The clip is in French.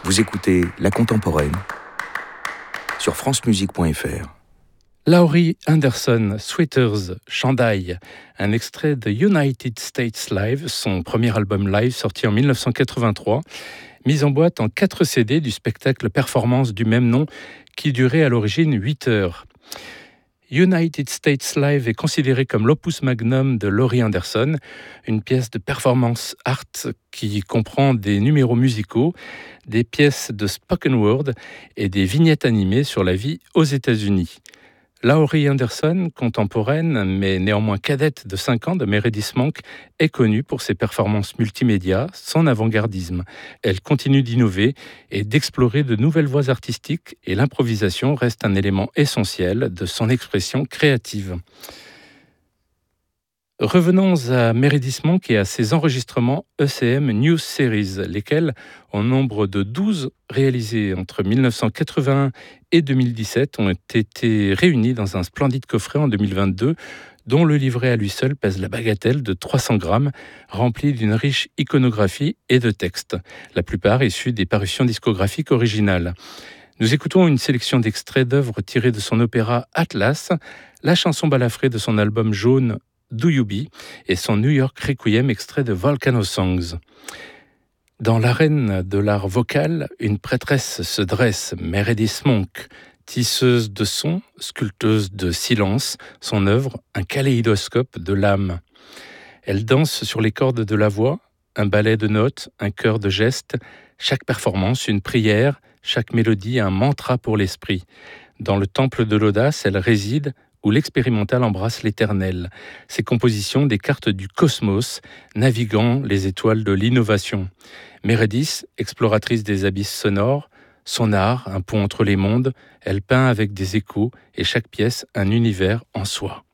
Vous écoutez La Contemporaine sur francemusique.fr. Laurie Anderson, Sweaters, Chandail, un extrait de United States Live, son premier album live sorti en 1983, mis en boîte en 4 CD du spectacle performance du même nom qui durait à l'origine 8 heures. United States Live est considéré comme l'opus magnum de Laurie Anderson, une pièce de performance art qui comprend des numéros musicaux, des pièces de spoken word et des vignettes animées sur la vie aux États-Unis. Laurie Anderson, contemporaine mais néanmoins cadette de 5 ans de Meredith Monk, est connue pour ses performances multimédia, son avant-gardisme. Elle continue d'innover et d'explorer de nouvelles voies artistiques et l'improvisation reste un élément essentiel de son expression créative. Revenons à Meredith Monk et à ses enregistrements ECM New Series, lesquels, au nombre de 12 réalisés entre 1981 et 2017, ont été réunis dans un splendide coffret en 2022, dont le livret à lui seul pèse la bagatelle de 300 grammes, rempli d'une riche iconographie et de textes, la plupart issus des parutions discographiques originales. Nous écoutons une sélection d'extraits d'œuvres tirées de son opéra Atlas, la chanson balafrée de son album jaune Do You Be et son New York Requiem extrait de Volcano Songs. Dans l'arène de l'art vocal, une prêtresse se dresse, Meredith Monk, tisseuse de sons, sculpteuse de silence, son œuvre, un kaléidoscope de l'âme. Elle danse sur les cordes de la voix, un ballet de notes, un chœur de gestes, chaque performance une prière, chaque mélodie un mantra pour l'esprit. Dans le temple de l'audace, elle réside, où l'expérimental embrasse l'éternel. Ses compositions des cartes du cosmos, naviguant les étoiles de l'innovation. Meredith, exploratrice des abysses sonores, son art, un pont entre les mondes, elle peint avec des échos et chaque pièce un univers en soi.